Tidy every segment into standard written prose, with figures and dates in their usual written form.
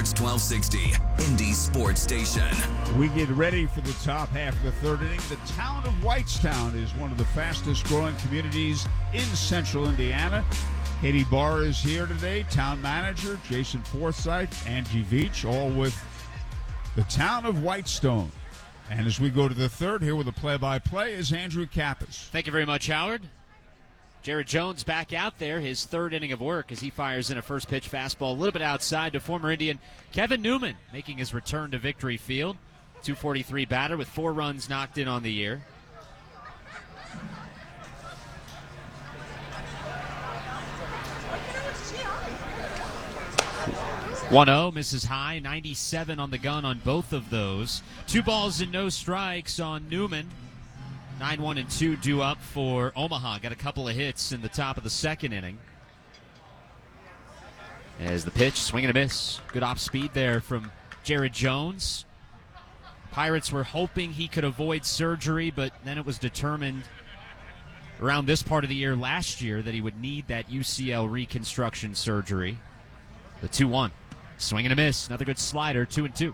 Sports 1260, Indy Sports Station. We get ready for the top half of the third inning. The town of Whitestown is one of the fastest growing communities in central Indiana. Katie Barr is here today, town manager, Jason Forsythe, Angie Veach, all with the town of Whitestone. And as we go to the third, here with a play-by-play is Andrew Kappas. Thank you very much, Howard. Jared Jones back out there, his third inning of work as he fires in a first pitch fastball a little bit outside to former Indian Kevin Newman, making his return to Victory Field. 243 batter with 4 runs knocked in on the year. (1-0) misses high, 97 on the gun on both of those. 2 balls and no strikes on Newman. 9-1 and 2 due up for Omaha. Got a couple of hits in the top of the second inning. As the pitch, swing and a miss. Good off speed there from Jared Jones. Pirates were hoping he could avoid surgery, but then it was determined around this part of the year last year that he would need that UCL reconstruction surgery. The 2-1. Swing and a miss. Another good slider, 2-2.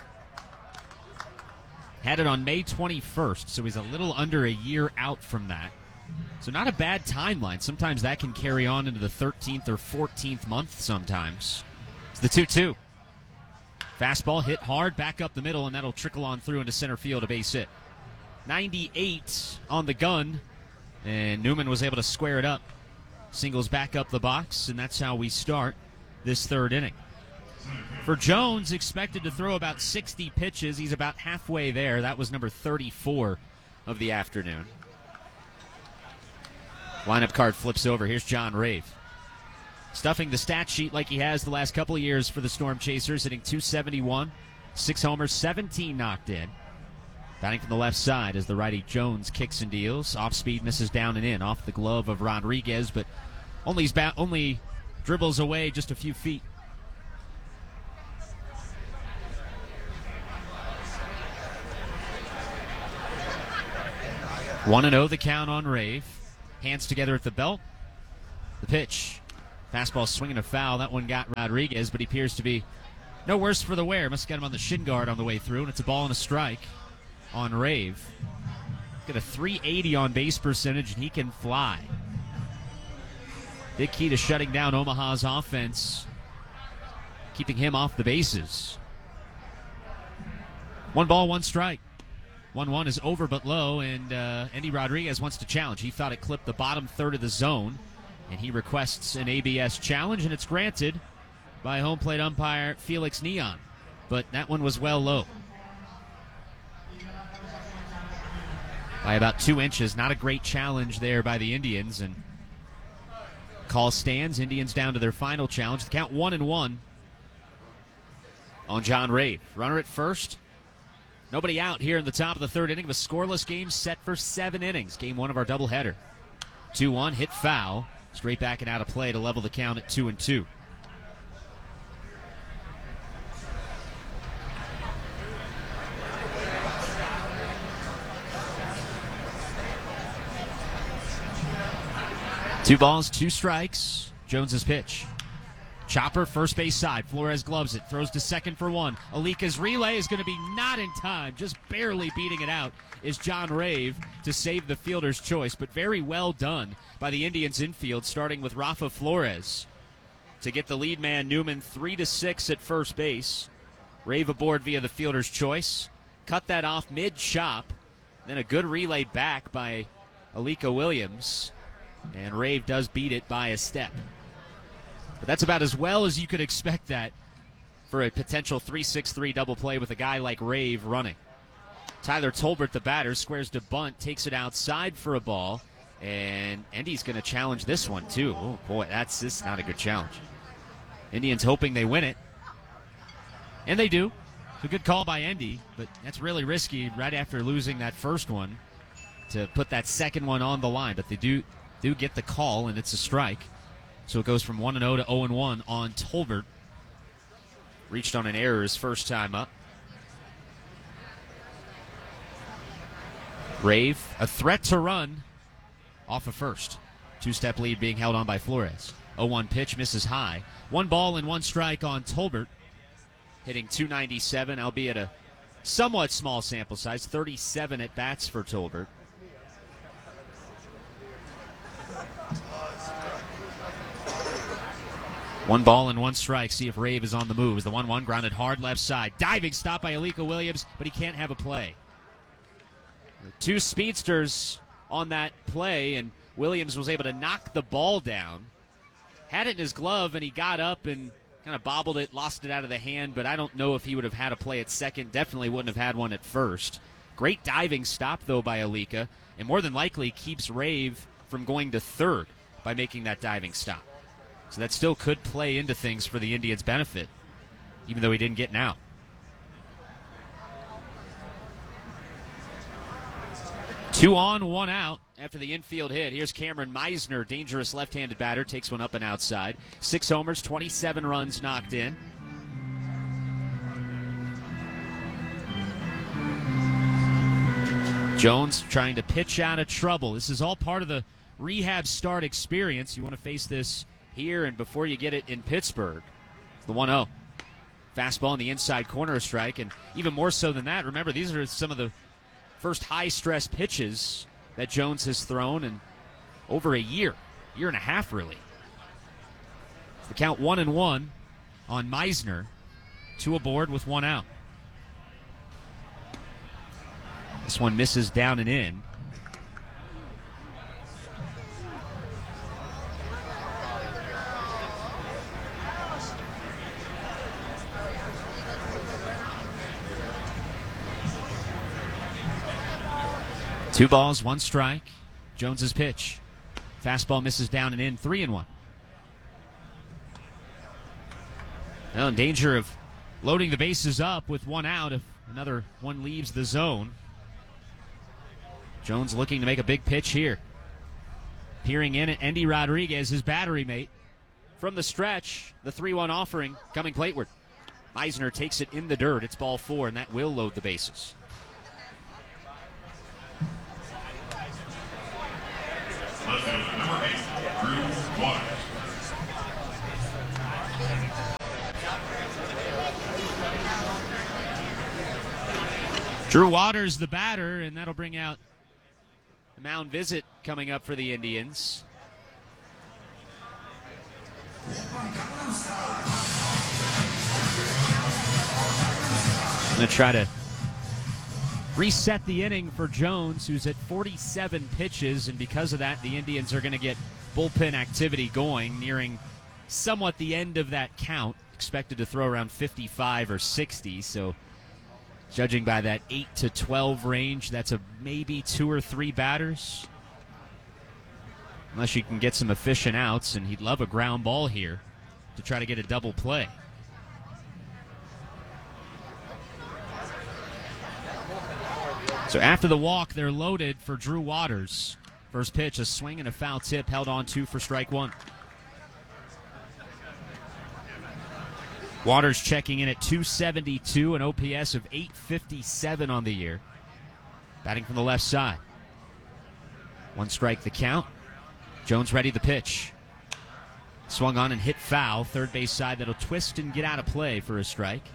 Had it on May 21st, so he's a little under a year out from that. So not a bad timeline. Sometimes that can carry on into the 13th or 14th month sometimes. It's the 2-2. Fastball hit hard, back up the middle, and that'll trickle on through into center field, a base hit. 98 on the gun, and Newman was able to square it up. Singles back up the box, and that's how we start this third inning. For Jones, expected to throw about 60 pitches. He's about halfway there. That was number 34 of the afternoon. Lineup card flips over. Here's John Rave. Stuffing the stat sheet like he has the last couple of years for the Storm Chasers, hitting .271, 6 homers, 17 knocked in. Batting from the left side as the righty Jones kicks and deals. Off speed, misses down and in, off the glove of Rodriguez, but only dribbles away just a few feet. 1-0 the count on Rave. Hands together at the belt. The pitch. Fastball swinging a foul. That one got Rodriguez, but he appears to be no worse for the wear. Must have got him on the shin guard on the way through, and it's a ball and a strike on Rave. Got a .380 on base percentage, and he can fly. Big key to shutting down Omaha's offense, keeping him off the bases. 1 ball, 1 strike. 1-1 is over but low, and Andy Rodriguez wants to challenge. He thought it clipped the bottom third of the zone, and he requests an ABS challenge, and it's granted by home plate umpire Felix Neon. But that one was well low. By about 2 inches. Not a great challenge there by the Indians, and call stands. Indians down to their final challenge. The count 1-1 on John Rave. Runner at first. Nobody out here in the top of the third inning of a scoreless game set for 7 innings. Game 1 of our doubleheader. 2-1, hit foul. Straight back and out of play to level the count at 2-2. Two balls, 2 strikes. Jones's pitch. Chopper, first base side. Flores gloves it. Throws to second for 1. Alika's relay is going to be not in time. Just barely beating it out is John Rave to save the fielder's choice. But very well done by the Indians infield, starting with Rafa Flores to get the lead man Newman 3-6 at first base. Rave aboard via the fielder's choice. Cut that off mid-chop. Then a good relay back by Alika Williams. And Rave does beat it by a step. But that's about as well as you could expect that for a potential 3-6-3 double play with a guy like Rave running. Tyler Tolbert, the batter, squares to bunt, takes it outside for a ball, and Indy's going to challenge this one too. Oh boy, this is not a good challenge. Indians hoping they win it, and they do. It's a good call by Indy, but that's really risky right after losing that first one to put that second one on the line. But they do get the call, and it's a strike. So it goes from 1-0 to 0-1 on Tolbert. Reached on an error his first time up. Rave, a threat to run off of first. 2-step lead being held on by Flores. 0-1 pitch, misses high. 1 ball and 1 strike on Tolbert. hitting .297, albeit a somewhat small sample size, 37 at bats for Tolbert. One ball and one strike. See if Rave is on the move. As the 1-1 grounded hard left side. Diving stop by Alika Williams, but he can't have a play. Two speedsters on that play, and Williams was able to knock the ball down. Had it in his glove, and he got up and kind of bobbled it, lost it out of the hand, but I don't know if he would have had a play at second. Definitely wouldn't have had one at first. Great diving stop, though, by Alika, and more than likely keeps Rave from going to third by making that diving stop. So that still could play into things for the Indians' benefit, even though he didn't get an out. Two on, one out after the infield hit. Here's Cameron Meisner, dangerous left-handed batter, takes one up and outside. 6 homers, 27 runs knocked in. Jones trying to pitch out of trouble. This is all part of the rehab start experience. You want to face this here and before you get it in Pittsburgh. The 1-0. Fastball in the inside corner, a strike, and even more so than that, remember, these are some of the first high-stress pitches that Jones has thrown in over a year and a half, really. The count 1-1 on Meisner, 2 aboard with 1 out. This one misses down and in. Two balls, one strike. Jones's pitch. Fastball misses down and in, 3-1. Well, in danger of loading the bases up with 1 out if another one leaves the zone. Jones looking to make a big pitch here. Peering in at Endy Rodriguez, his battery mate. From the stretch, the 3-1 offering coming plateward. Meisner takes it in the dirt. It's ball 4, and that will load the bases. Number 8, Drew Waters. Drew Waters, the batter, and that'll bring out the mound visit coming up for the Indians. I'm going to try to reset the inning for Jones, who's at 47 pitches, and because of that, the Indians are going to get bullpen activity going, nearing somewhat the end of that count. Expected to throw around 55 or 60, so judging by that 8 to 12 range, that's a maybe 2 or 3 batters. Unless you can get some efficient outs, and he'd love a ground ball here to try to get a double play. So after the walk, they're loaded for Drew Waters. First pitch, a swing and a foul tip, held on 2 for strike 1. Waters checking in at .272, an OPS of .857 on the year. Batting from the left side. 1 strike the count. Jones ready the pitch. Swung on and hit foul. Third base side, that'll twist and get out of play for a strike.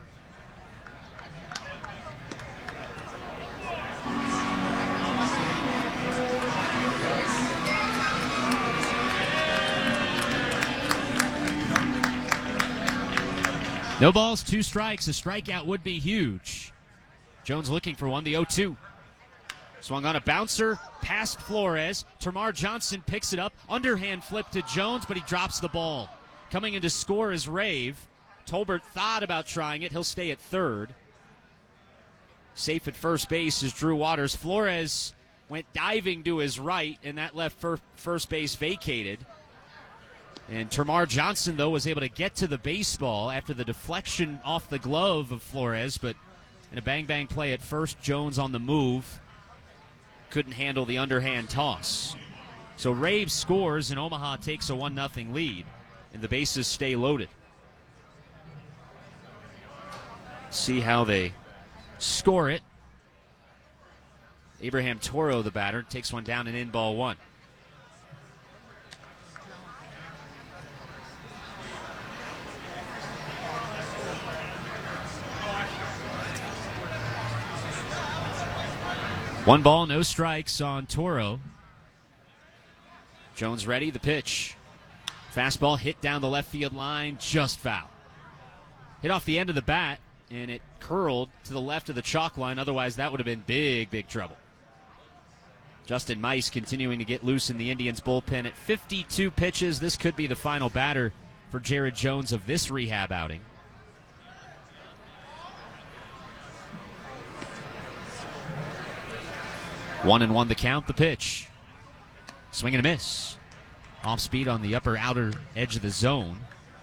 No balls, 2 strikes. A strikeout would be huge. Jones looking for one, the 0-2. Swung on a bouncer, past Flores. Termarr Johnson picks it up. Underhand flip to Jones, but he drops the ball. Coming in to score is Rave. Tolbert thought about trying it. He'll stay at third. Safe at first base is Drew Waters. Flores went diving to his right, and that left first base vacated. And Termarr Johnson, though, was able to get to the baseball after the deflection off the glove of Flores, but in a bang-bang play at first, Jones on the move couldn't handle the underhand toss. So Rave scores, and Omaha takes a 1-0 lead, and the bases stay loaded. See how they score it. Abraham Toro, the batter, takes one down and in, ball 1. One ball, no strikes on Toro. Jones ready, the pitch. Fastball hit down the left field line, just foul. Hit off the end of the bat, and it curled to the left of the chalk line. Otherwise, that would have been big, big trouble. Justin Mice continuing to get loose in the Indians' bullpen at 52 pitches. This could be the final batter for Jared Jones of this rehab outing. 1-1 the count, the pitch. Swing and a miss. Off speed on the upper outer edge of the zone.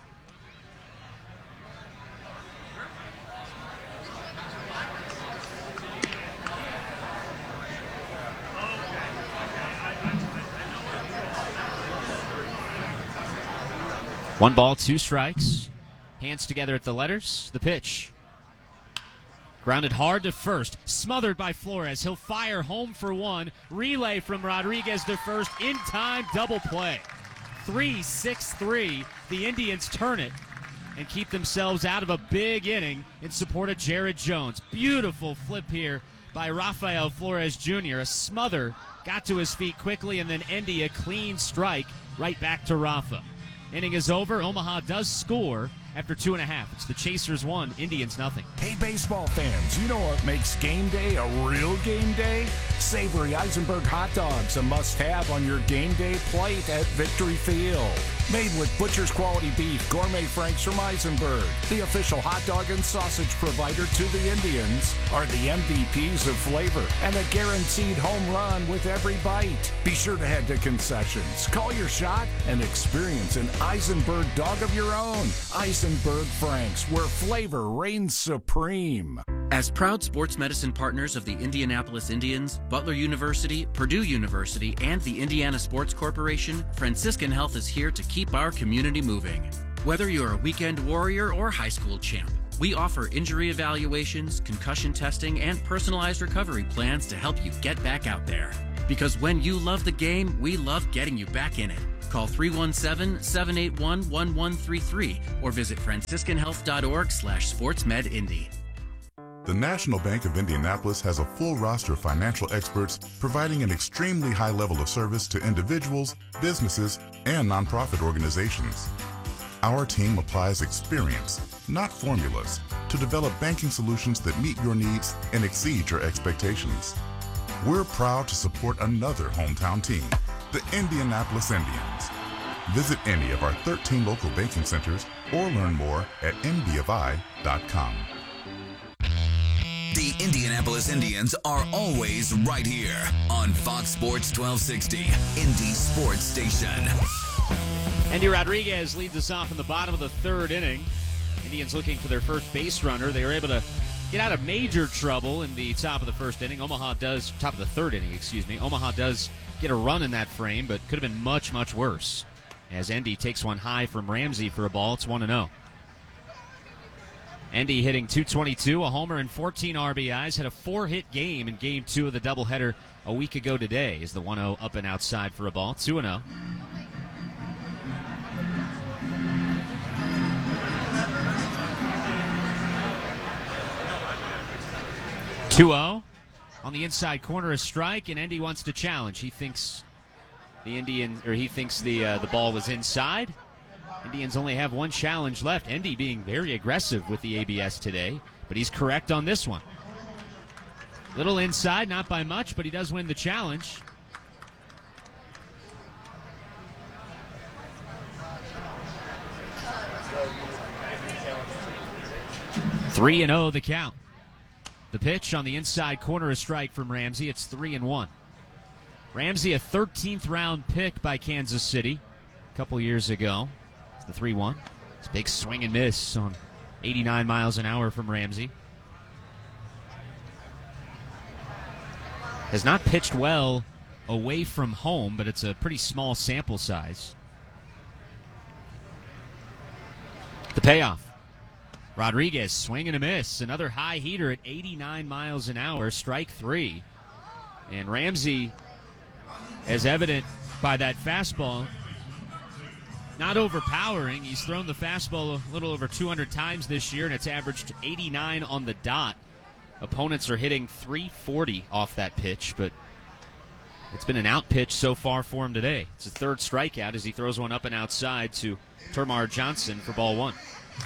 One ball, two strikes. Hands together at the letters. The pitch. Grounded hard to first. Smothered by Flores. He'll fire home for one. Relay from Rodriguez to first. In time, double play. 3-6-3. The Indians turn it and keep themselves out of a big inning in support of Jared Jones. Beautiful flip here by Rafael Flores Jr. A smother. Got to his feet quickly, and then Endy a clean strike right back to Rafa. Inning is over. Omaha does score after 2.5. It's the Chasers 1, Indians nothing. Hey, baseball fans, you know what makes game day a real game day? Savory Eisenberg hot dogs, a must-have on your game day plate at Victory Field. Made with butcher's quality beef, gourmet franks from Eisenberg. The official hot dog and sausage provider to the Indians are the MVPs of flavor and a guaranteed home run with every bite. Be sure to head to concessions, call your shot, and experience an Eisenberg dog of your own. Eisenberg Franks, where flavor reigns supreme. As proud sports medicine partners of the Indianapolis Indians, Butler University, Purdue University, and the Indiana Sports Corporation, Franciscan Health is here to keep our community moving. Whether you're a weekend warrior or high school champ, we offer injury evaluations, concussion testing, and personalized recovery plans to help you get back out there. Because when you love the game, we love getting you back in it. Call 317-781-1133 or visit franciscanhealth.org/sportsmedindy. The National Bank of Indianapolis has a full roster of financial experts providing an extremely high level of service to individuals, businesses, and nonprofit organizations. Our team applies experience, not formulas, to develop banking solutions that meet your needs and exceed your expectations. We're proud to support another hometown team, the Indianapolis Indians. Visit any of our 13 local banking centers or learn more at ndfi.com. The Indianapolis Indians are always right here on Fox Sports 1260, Indy Sports Station. Endy Rodriguez leads us off in the bottom of the third inning. Indians looking for their first base runner. They were able to get out of major trouble in the top of the first inning. Top of the third inning, Omaha does get a run in that frame, but could have been much, much worse. As Endy takes one high from Ramsey for a ball, it's 1-0. Endy hitting .222, a homer and 14 RBIs, had a 4-hit game in Game 2 of the doubleheader a week ago today. Is the 1-0 up and outside for a ball, 2-0. On the inside corner, a strike, and Endy wants to challenge. He thinks the ball was inside. Indians only have one challenge left. Endy being very aggressive with the ABS today, but he's correct on this one. Little inside, not by much, but he does win the challenge. Three 3-0 the count. The pitch on the inside corner, a strike from Ramsey. It's 3-1. Ramsey, a 13th round pick by Kansas City a couple years ago. It's the 3-1. It's a big swing and miss on 89 miles an hour from Ramsey. Has not pitched well away from home, but it's a pretty small sample size. The payoff. Rodriguez, swing and a miss. Another high heater at 89 miles an hour, strike 3. And Ramsey, as evident by that fastball, not overpowering. He's thrown the fastball a little over 200 times this year, and it's averaged 89 on the dot. Opponents are hitting .340 off that pitch, but it's been an out pitch so far for him today. It's his third strikeout as he throws one up and outside to Termarr Johnson for ball one.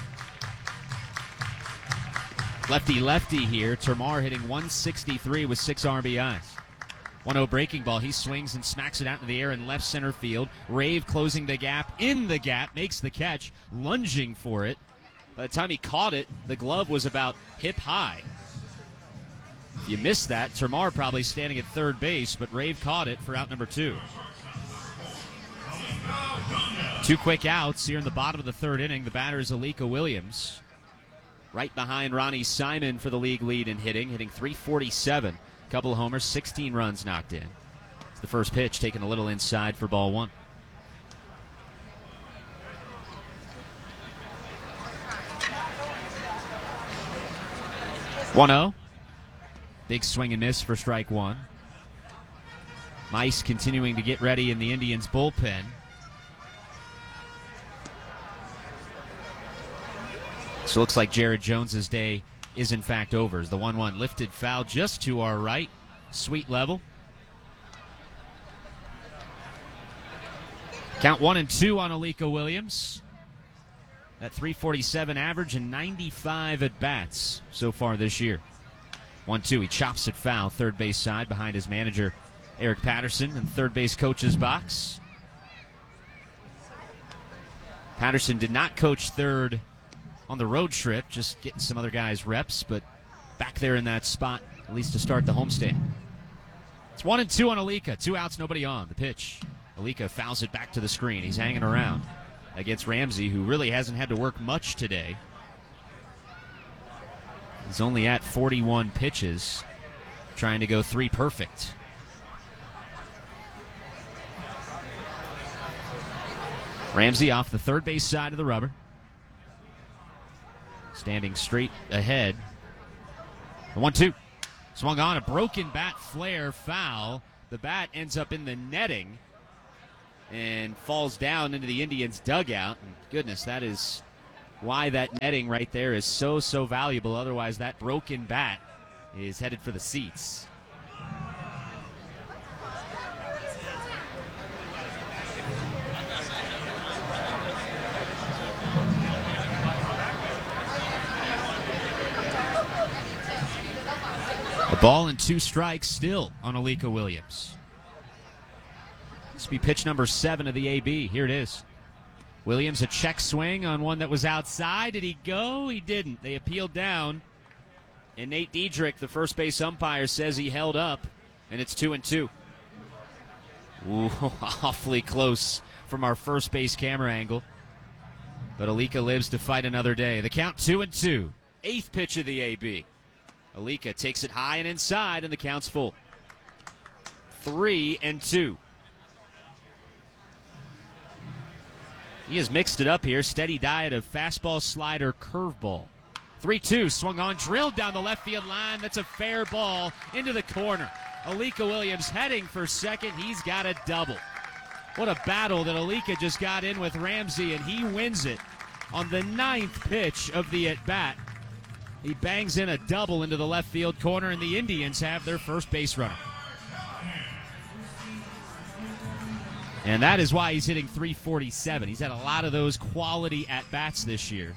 Lefty-lefty here. Termarr hitting .163 with 6 RBIs. 1-0 breaking ball. He swings and smacks it out in the air in left center field. Rave closing the gap. In the gap. Makes the catch. Lunging for it. By the time he caught it, the glove was about hip high. If you missed that, Termarr probably standing at third base, but Rave caught it for out number 2. 2 quick outs here in the bottom of the third inning. The batter is Alika Williams. Right behind Ronnie Simon for the league lead in hitting .347. Couple of homers, 16 runs knocked in. It's the first pitch, taken a little inside for ball one. .1-0. Big swing and miss for strike one. Mice continuing to get ready in the Indians' bullpen. So it looks like Jared Jones's day is in fact over. The 1-1 lifted foul just to our right. Sweet level. Count 1-2 on Alika Williams. That .347 average and 95 at-bats so far this year. 1-2, he chops it foul, third base side behind his manager, Eric Patterson, in third base coach's box. Patterson did not coach third on the road trip, just getting some other guys reps, but back there in that spot, at least to start the homestand. It's 1-2 on Alika. 2 outs, nobody on. The pitch. Alika fouls it back to the screen. He's hanging around against Ramsey, who really hasn't had to work much today. He's only at 41 pitches, trying to go 3 perfect. Ramsey off the third base side of the rubber. Standing straight ahead. The 1-2. Swung on, a broken bat flare, foul. The bat ends up in the netting and falls down into the Indians' dugout. And goodness, that is why that netting right there is so valuable. Otherwise, that broken bat is headed for the seats. A ball and 2 strikes still on Alika Williams. This will be pitch number 7 of the AB. Here it is. Williams, a check swing on one that was outside. Did he go? He didn't. They appealed down. And Nate Diedrich, the first base umpire, says he held up. And it's 2-2. Ooh, awfully close from our first base camera angle. But Alika lives to fight another day. The count 2-2. 8th pitch of the AB. Alika takes it high and inside, and the count's full. 3-2. He has mixed it up here. Steady diet of fastball, slider, curveball. 3-2, swung on, drilled down the left field line. That's a fair ball into the corner. Alika Williams heading for second. He's got a double. What a battle that Alika just got in with Ramsey, and he wins it on the 9th pitch of the at-bat. He bangs in a double into the left field corner, and the Indians have their first base runner. And that is why he's hitting .347. He's had a lot of those quality at-bats this year.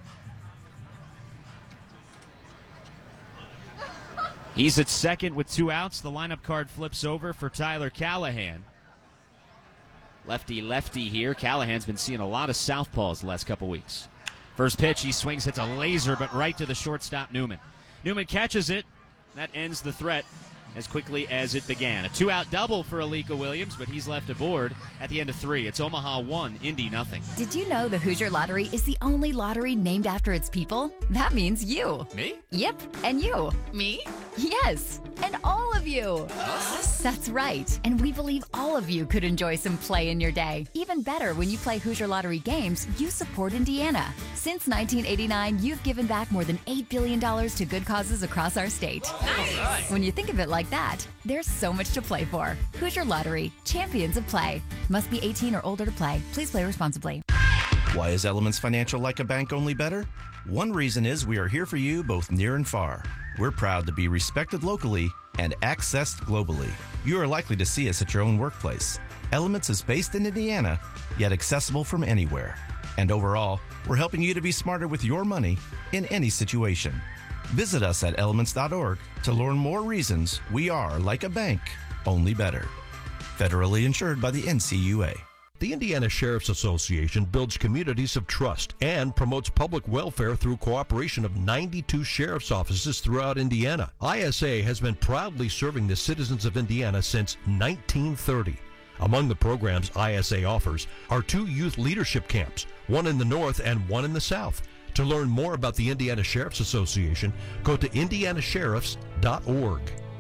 He's at second with 2 outs. The lineup card flips over for Tyler Callahan. Lefty-lefty here. Callahan's been seeing a lot of southpaws the last couple weeks. First pitch, he swings, hits a laser, but right to the shortstop, Newman. Newman catches it. That ends the threat as quickly as it began. A 2-out double for Alika Williams, but he's left aboard at the end of 3. It's Omaha 1, Indy 0. Did you know the Hoosier Lottery is the only lottery named after its people? That means you. Me? Yep, and you. Me? Yes, and all of you. Us? That's right, and we believe all of you could enjoy some play in your day. Even better, when you play Hoosier Lottery games, you support Indiana. Since 1989, you've given back more than $8 billion to good causes across our state. Nice. When you think of it like that, there's so much to play for. Hoosier Lottery, champions of play. Must be 18 or older to play. Please play responsibly. Why is Elements Financial like a bank, only better? One reason is we are here for you both near and far. We're proud to be respected locally and accessed globally. You are likely to see us at your own workplace. Elements is based in Indiana, yet accessible from anywhere. And overall, we're helping you to be smarter with your money in any situation. Visit us at elements.org to learn more reasons we are like a bank, only better. Federally insured by the NCUA. The Indiana Sheriff's Association builds communities of trust and promotes public welfare through cooperation of 92 sheriff's offices throughout Indiana. ISA has been proudly serving the citizens of Indiana since 1930. Among the programs ISA offers are 2 youth leadership camps, one in the north and one in the south. To learn more about the Indiana Sheriff's Association, go to indianasheriffs.org.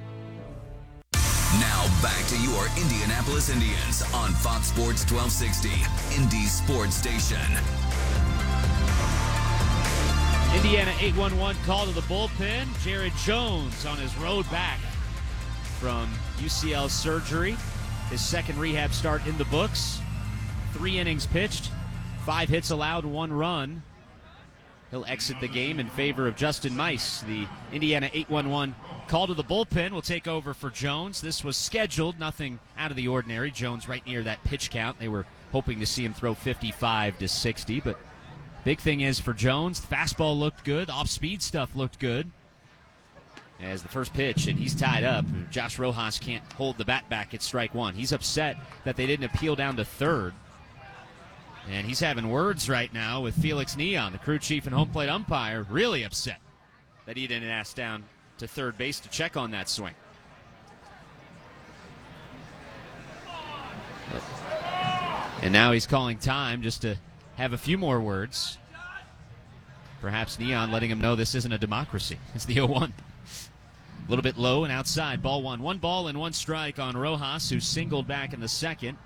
Now back to your Indianapolis Indians on Fox Sports 1260, Indy Sports Station. Indiana 811 call to the bullpen. Jared Jones on his road back from UCL surgery. His second rehab start in the books. 3 innings pitched, 5 hits allowed, 1 run. He'll exit the game in favor of Justin Mice. The Indiana 811 call to the bullpen will take over for Jones. This was scheduled, nothing out of the ordinary. Jones right near that pitch count. They were hoping to see him throw 55 to 60, but big thing is for Jones, the fastball looked good, off-speed stuff looked good. As the first pitch, and he's tied up. Josh Rojas can't hold the bat back at strike 1. He's upset that they didn't appeal down to third. And he's having words right now with Felix Neon, the crew chief and home plate umpire, really upset that he didn't ask down to third base to check on that swing. And now he's calling time just to have a few more words. Perhaps Neon letting him know this isn't a democracy. It's the 0-1. A little bit low and outside. Ball 1. 1 ball and 1 strike on Rojas, who singled back in the second.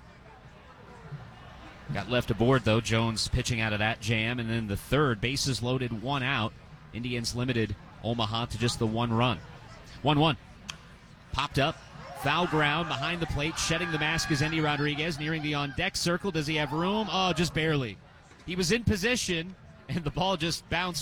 Got left aboard, though. Jones pitching out of that jam. And then the third, bases loaded, 1 out. Indians limited Omaha to just the 1 run. 1-1. Popped up. Foul ground behind the plate. Shedding the mask is Endy Rodriguez. Nearing the on-deck circle. Does he have room? Oh, just barely. He was in position, and the ball just bounced